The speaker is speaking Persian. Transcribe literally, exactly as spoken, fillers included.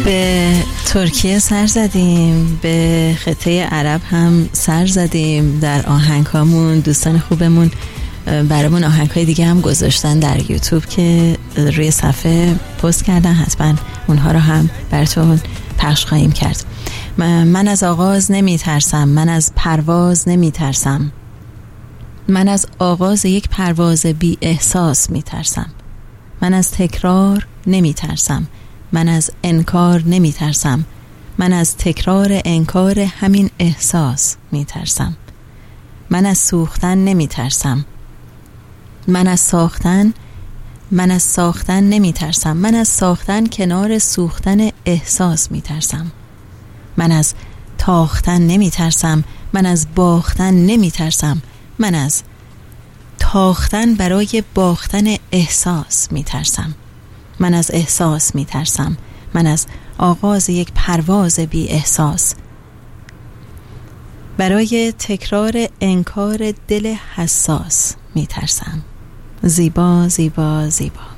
به ترکیه سر زدیم، به خطه عرب هم سر زدیم. در آهنگامون دوستان خوبمون برامون آهنگای دیگه هم گذاشتن در یوتیوب که روی صفحه پست کردن، حتما اونها رو هم براتون پخش خواهیم کرد. من از آغاز نمی ترسم، من از پرواز نمی ترسم، من از آغاز یک پرواز بی احساس می ترسم، من از تکرار نمی ترسم، من از انکار نمی ترسم، من از تکرار انکار همین احساس می ترسم، من از سوختن نمی ترسم، من از ساختن من از ساختن نمی ترسم، من از ساختن کنار سوختن احساس می ترسم، من از تاختن نمی ترسم، من از باختن نمی ترسم، من از تاختن برای باختن احساس می ترسم، من از احساس می ترسم، من از آغاز یک پرواز بی احساس برای تکرار انکار دل حساس می ترسم. زیبا زیبا زیبا.